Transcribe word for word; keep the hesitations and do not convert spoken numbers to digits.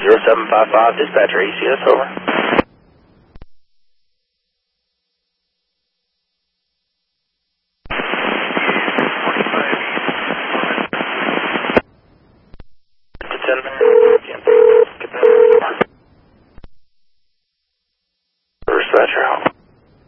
zero seven five five, dispatcher A C S, over. ten minutes.